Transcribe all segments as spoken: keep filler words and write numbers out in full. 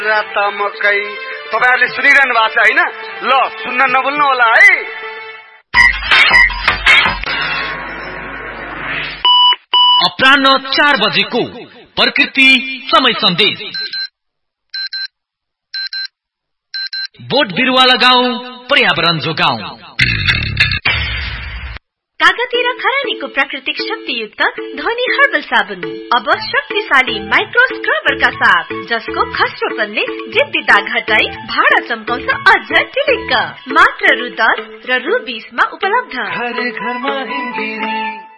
राता मकै तपाईहरुले सुनिरहनु भएको छ हैन? ल सुन्न नभुल्नु होला है। अपराह्न चार बजेको प्रकृति समय सन्देश। बोट बिरुवा लगाऊ, पर्यावरण जोगाऊ। कागती र खरानीको प्राकृतिक शक्तियुक्त ध्वनि हर्बल साबुन अब शक्तिशाली माइक्रो स्क्रबरका साथ, जसको खस्रोपनले जिद्दी दाग हटाई भाडा चम्काउँछ अझ टिलिक्क। मात्र रु दस र रु बीसमा उपलब्ध। घर घरमा Himgiri.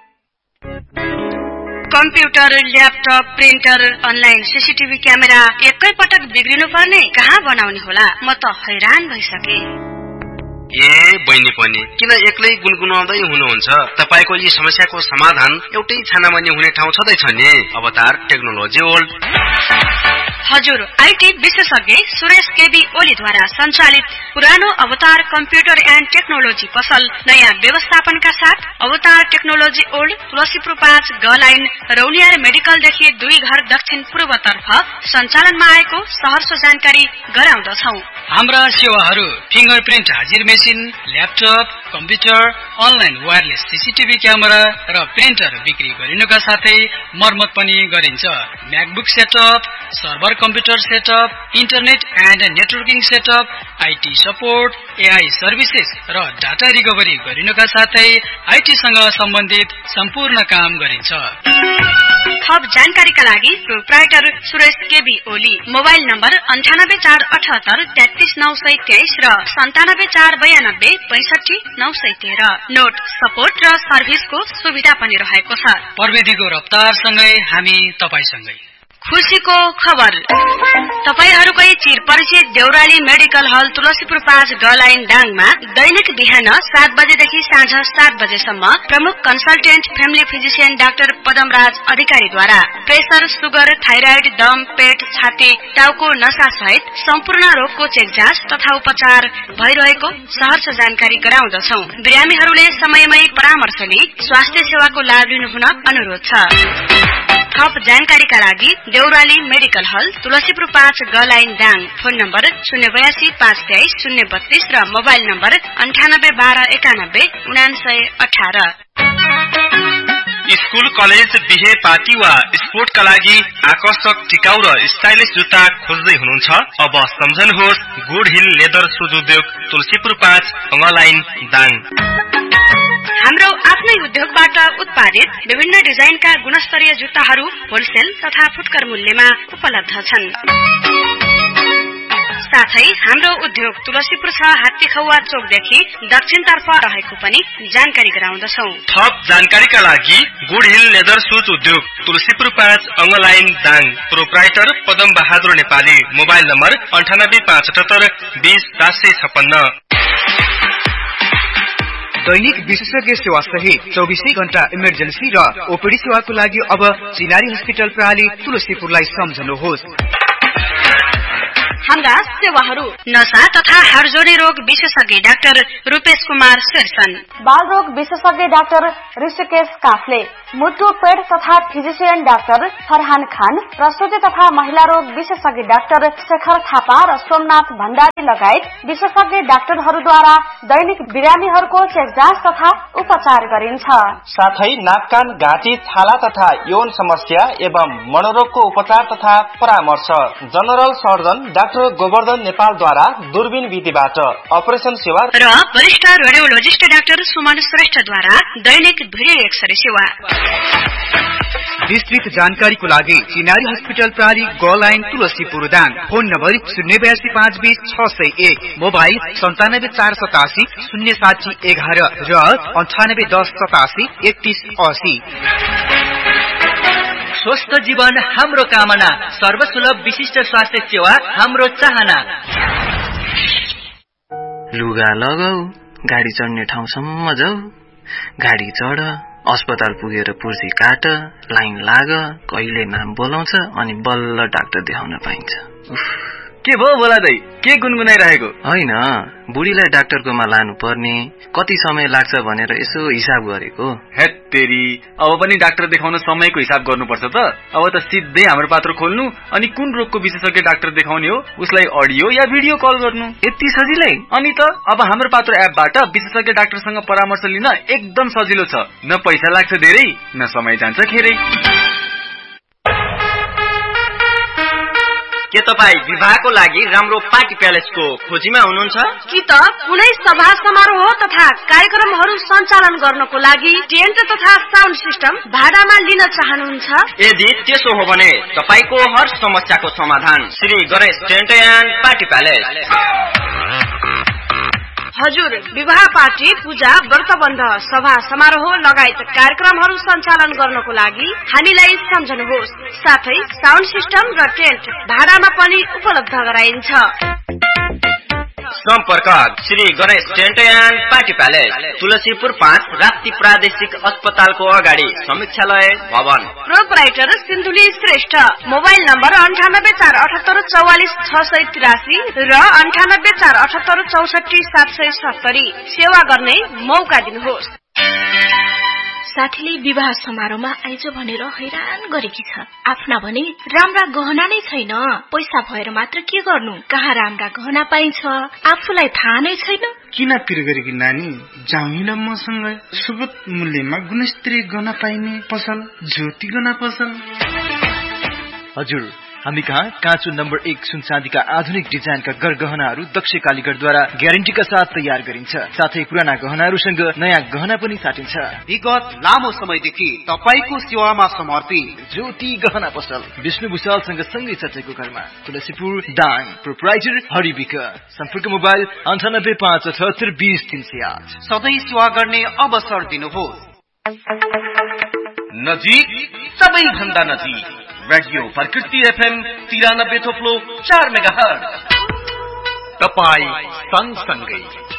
Computer, laptop, printer, online CCTV camera एकै पटक बिग्रिनु पर्ने, कहाँ बनाउने होला? म त हैरान भइसके। ए बहिनी पनि किन एक्लै गुनगुनाउँदै हुनुहुन्छ? तपाईको यी समस्याको समाधान एउटै छानामा नि हुने ठाउँ छँदैछ नि। अवतार टेक्नोलोजी वर्ल्ड। हजुर, आईटी विशेषज्ञ सुरेश केबी ओलीद्वारा सञ्चालित पुरानो अवतार कम्प्युटर एन्ड टेक्नोलोजी पसल नयाँ व्यवस्थापनका साथ अवतार टेक्नोलोजी ओल्ड, तुलसीपुर पाँच, ग लाइन, रौनियार मेडिकलदेखि दुई घर दक्षिण पूर्वतर्फ सञ्चालनमा आएको सहर्ष जानकारी गराउँदछौ। हाम्रा सेवाहरू फिंगरप्रिन्ट हाजिर machine, laptop, computer, online wireless CCTV camera र प्रिन्टर बिक्री गरिनुका साथै मर्मत पनि गरिन्छ। MacBook setup, server computer setup, internet and networking setup, IT support, AI services र डाटा रिकभरी गरिनुका साथै आईटी सँग सम्बन्धित सम्पूर्ण काम गरिन्छ। थप जानकारीका लागि proprietor Suresh KB Oli, mobile number अन्ठानब्बे चार अठहत्तर तेत्तीस नौ सय तेइस र सन्तानब्बे चार बयानब्बे पैसठी नौ सय तेह्र। नोट सपोर्ट र सर्भिसको सुविधा पनि रहेको छ। प्रविधिको रफ्तारसँगै हामी तपाईसँगै। खुशीको खबर, तपाईहरुकै चिर परिचित देउराली मेडिकल हल तुलसीपुर पाँच, ग लाइन, डाङमा दैनिक बिहान सात बजेदेखि साँझ सात बजेसम्म प्रमुख consultant family physician doctor Padamraj अधिकारीद्वारा प्रेसर, सुगर, थाइराइड, दम, पेट, छाती, टाउको नसा सहित सम्पूर्ण रोगको चेक जाँच तथा उपचार भइरहेको सहर्ष जानकारी गराउँदछौ। बिरामीहरूले समयमै परामर्श लिई स्वास्थ्य सेवाको लाभ लिनुहुन अनुरोध छ। थप जानकारीका लागि देउराली मेडिकल हल तुलसीपुर पाँच, ग लाइन, डाङ। फोन नम्बर शून्य बयासी पाँच तेइस शून्य बत्तीस र मोबाइल नम्बर अन्ठानब्बे बाह्र एकानब्बे उनासय अठार। स्कूल, कलेज, बिहे, पार्टी वा स्पोर्टका लागि आकर्षक, टिकाउ र स्टाइलिश जुत्ता खोज्दै हुनुहुन्छ? अब सम्झनुहोस् गुड हिल लेदर सुज उद्योग तुलसीपुर पाँच, लाइन, दाङ। हाम्रो आफ्नै उद्योगबाट उत्पादित विभिन्न डिजाइनका गुणस्तरीय जुत्ताहरू होलसेल तथा फुटकर मूल्यमा उपलब्ध छन्। साथै हाम्रो उद्योग तुलसीपुर छ हात्तीखौवा चोकदेखि दक्षिणतर्फ रहेको पनि जानकारी गराउँदछौ। थप जानकारीका लागि गुड हिल लेदर सुज उद्योग तुलसीपुर पाँच, line, Dang. Proprietor Padam Bahadur Nepali, mobile number अन्ठानब्बे पाँच अठहत्तर बीस सात सय छप्पन्न। दैनिक विशेषज्ञ सेवा सहित चौबीसै घण्टा इमर्जेन्सी र ओपीडी सेवाको लागि अब चिनारी हस्पिटल प्रणाली तुलसीपुरलाई सम्झनुहोस्। हाम्रा सेवाहरू नसा तथा हाडजोडी रोग विशेषज्ञ डाक्टर रूपेश कुमार शेरसन, बाल रोग विशेषज्ञ डाक्टर ऋषिकेश काफले, मुटु पेट तथा फिजिशियन डाक्टर फरहान खान, प्रसुति तथा महिला रोग विशेषज्ञ डाक्टर शेखर थापा र सोमनाथ भण्डारी लगायत विशेषज्ञ डाक्टरहरूद्वारा दैनिक बिरामीहरूको चेक जाँच तथा उपचार गरिन्छ। साथै नाक, कान, घाँटी, छाला तथा यौन समस्या एवं मनोरोगको उपचार तथा परामर्श जनरल सर्जन डाक्टर गोवर्धन नेपालद्वारा दूरबीन विधिबाट अपरेसन सेवा र वरिष्ठ रेडियोलोजिस्ट डाक्टर सुमन श्रेष्ठद्वारा दैनिक भिडियो एक्सरे सेवा। विस्तृत जानकारीको लागि चिनारी हस्पिटल प्रणाली, ग line, Tulsipur, Dang. Phone number शून्य बयासी पाँच बीस छ सय एक, मोबाइल सन्तानब्बे चार सतासी शून्य साठी एघार र अन्ठानब्बे दस सतासी एकतीस असी। स्वस्थ जीवन हाम्रो कामना, सर्वसुलभ विशिष्ट स्वास्थ्य सेवा हाम्रो चाहना। लुगा लगाऊ, गाडी चढ्ने ठाउँसम्म जाऊ, गाडी चढ, अस्पताल पुगेर पुर्जी काट, लाइन लाग, कहिले नाम बोलाउँछ अनि बल्ल डाक्टर देखाउन पाइन्छ। उफ, के भयो बोला दाइ, के गुनगुनाइरहेको? होइन, बुढीलाई डाक्टरकोमा लानु पर्ने, कति समय लाग्छ भनेर यसो हिसाब गरेको। हेट तेरी, अब पनि डाक्टर देखाउन समयको हिसाब गर्नुपर्छ त। अब त सिधै हाम्रो पात्र खोल्नु अनि कुन रोगको विशेषज्ञ डाक्टर देखाउने हो उसलाई अडियो या भिडियो कल गर्नु, यति सजिलै। अनि त अब हाम्रो पात्र एपबाट विशेषज्ञ डाक्टरसँग परामर्श लिन एकदम सजिलो छ। न पैसा लाग्छ धेरै, न समय जान्छ खेरै। के तपाईँ विवाहको लागि राम्रो पार्टी प्यालेसको खोजीमा हुनुहुन्छ? कि त कुनै सभा समारोह तथा कार्यक्रमहरू सञ्चालन गर्नको लागि टेन्ट तथा साउन्ड सिस्टम भाडामा लिन चाहनुहुन्छ? यदि त्यसो हो भने तपाईको हर समस्याको समाधान Shri Ganesh tent and party palace. हजुर, विवाह पार्टी, पूजा, व्रतबन्ध, सभा समारोह लगायत कार्यक्रमहरू सञ्चालन गर्नको लागि हामीलाई सम्झनुहोस्। साथै साउन्ड सिस्टम र टेन्ट भाडामा पनि उपलब्ध गराइन्छ। सम्पर्क Shri Ganesh tent and party palace, Tulsipur पाँच, राप्ती प्रादेशिक अस्पतालको अगाडि, समीक्षालय भवन। Proprietor Sindhuli Shrestha. Mobile number अन्ठानब्बे चार अठहत्तर चौवालिस छ सय तिरासी र अन्ठानब्बे चार अठहत्तर चौसठी सात सय सत्तरी। सेवा गर्ने मौका दिनुहोस्। साथीले विवाह समारोहमा आइज भनेर हैरान गरेकी छ। आफ्ना भने राम्रा गहना नै छैन। पैसा भएर मात्र के गर्नु? कहाँ राम्रा गहना पाइन्छ आफूलाई थाहा नै छैन। किन पिर गरेकी नानी, जाउँ न मसँग। सुगत मूल्यमा गुणस्तरीय गहना पाइने पसल ज्योति गहना पसल। हजुर, हामी कहाँ काँचो नम्बर एक सुन चाँदीका आधुनिक डिजाइनका गरगहनाहरू दक्ष कालीगढद्वारा ग्यारेन्टीका साथ तयार गरिन्छ। साथै पुराना गहनाहरूसँग नयाँ गहना पनि साटिन्छ। विगत लामो समयदेखि तपाईको सेवामा समर्पित ज्योति गहना पसल, विष्णु भूषालसँग सँगै चटेको घरमा, तुलसीपुर दाङ। प्रोपराइटर हरिविक। सम्पर्क मोबाइल अन्ठानब्बे पाँच अठहत्तर बीस तीन सय आठ। सधैँ सेवा गर्ने अवसर दिनुहोस्। नजिक, सबैभन्दा नजिक, रेडियो प्रकृति एफएम तिरानब्बे थोप्लो चार मेगा हर्ज। तपाईँ सँगसँगै